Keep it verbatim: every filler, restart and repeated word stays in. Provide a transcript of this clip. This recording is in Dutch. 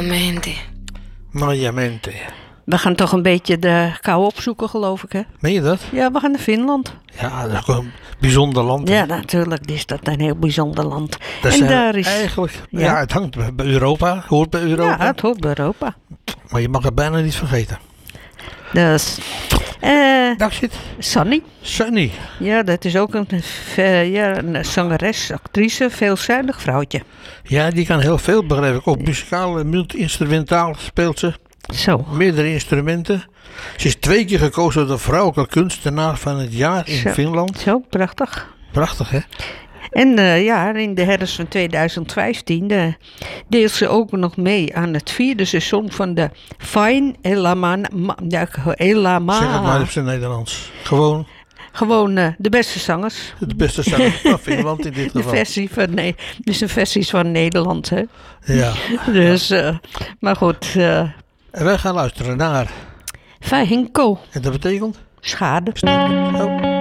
Majamente. Majamente. We gaan toch een beetje de kou opzoeken, geloof ik, hè? Meen je dat? Ja, we gaan naar Finland. Ja, dat is ook een bijzonder land. Ja, natuurlijk is dat een heel bijzonder land. Dat en zijn daar is... eigenlijk, ja. Ja. het hangt bij Europa, hoort bij Europa. Ja, het hoort bij Europa. Maar je mag het bijna niet vergeten. Dus... eh Dag zit. Sunny. Sunny. Ja, dat is ook een, uh, ja, een zangeres, actrice, veelzijdig vrouwtje. Ja, die kan heel veel, begrijp ik. Ook muzikaal en multi-instrumentaal speelt ze. Zo. Meerdere instrumenten. Ze is twee keer gekozen door de vrouwelijke kunstenaar van het jaar in Zo. Finland. Zo, prachtig. Prachtig, hè? En uh, ja, in de herfst van tweeduizend vijftien uh, deelt ze ook nog mee aan het vierde seizoen van de Fine Elaman. Ja, Elama. Zeg het maar op zijn Nederlands. Gewoon Gewoon uh, de beste zangers. de beste zanger van Finland in dit De geval. versie van, nee, dus een versies van Nederland, hè. Ja. Dus, uh, maar goed. Uh, En wij gaan luisteren naar. Fahinko. En dat betekent? Schade. Oh.